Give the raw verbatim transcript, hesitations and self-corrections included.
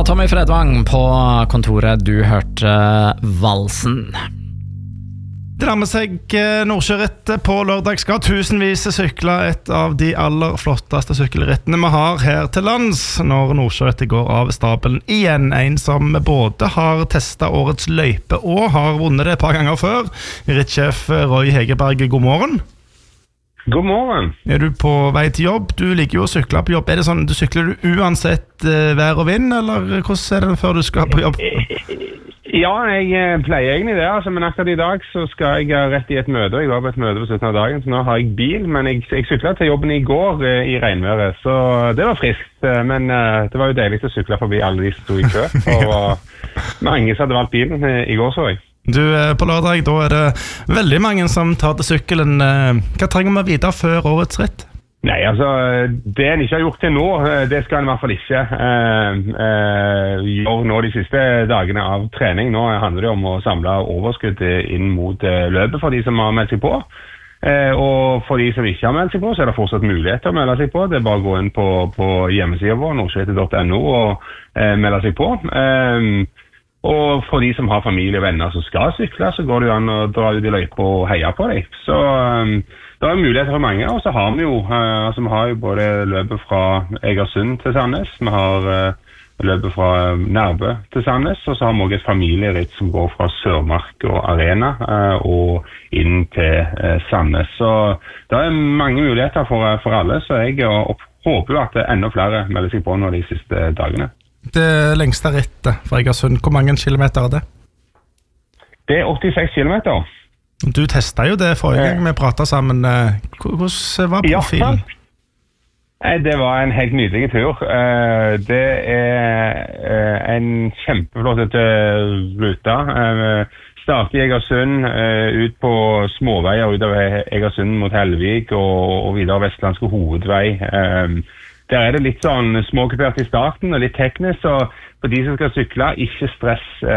Tommy Fredvang på kontoret. Du hørte valsen. Det nærmer seg Nordsjørittet. På lørdag skal tusenvis sykle et av de aller flotteste sykkelrittene vi har her til lands, når Nordsjørittet går av stabelen igjen. En som både har testet årets løype og har vunnet det et par ganger før. Rittsjef Roy Hegerberg, god morgen. God morgen. Er du på vei til jobb? Du liker jo å sykle på jobb. Er det sånn, du sykler du uansett uh, vær og vind, eller hvordan er det før du skal på jobb? Ja, jeg pleier egentlig det, altså, men akkurat i dag så skal jeg rett i et møte. Jeg var på et møte på slutten av dagen, så nå har jeg bil, men jeg, jeg syklet til jobben i går uh, i regnværet, så det var friskt. Uh, men uh, det var jo deilig å sykle forbi alle de som stod i kø, og uh, mange som hadde valgt bilen uh, i går, så jeg. Du, på lørdag, da er det veldig mange som tar til sykkelen. Hva trenger vi å vite før årets ritt? Nei, altså, det en ikke har gjort til nå, det skal en i hvert fall ikke uh, uh, gjøre nå de siste dagene av trening. Nå handler det om å samle overskudd inn mot uh, løpet for de som har meldt seg på. Uh, og for de som ikke har meldt seg på, så er det fortsatt mulighet til å melde seg på. Det er bare å gå inn på, på hjemmesiden vår, nordsjørittet punktum no, og uh, melde seg på. Uh, Og for de som har familie og venner som skal sykle, så går det jo an å dra ut i løypa og heie på dem. Så um, det er muligheter for mange, og så har vi jo, uh, altså, vi har jo både løpet fra Egersund til Sandnes, vi har uh, løpet fra Nærbø til Sandnes, og så har vi også et familieritt som går fra Sørmark og Arena uh, og inn til uh, Sandnes. Så det er mange muligheter for, uh, for alle, så jeg uh, håper jo at enda flere melder seg på nå de siste dagene. Det lengste rittet fra Egersund, hvor mange kilometer er det? Det er åttiseks kilometer. Du testet jo det forrige gang vi pratet sammen. Hvordan var profilen? Ja, det var en helt nydelig tur. Det er en kjempeflott rute. Startet i Egersund, ut på småveier utover Egersund mot Helvik og, og videre Vestlandske hovedvei. Der er det litt sånn småkupert i starten og litt teknisk, så for de som skal sykle, ikke stress.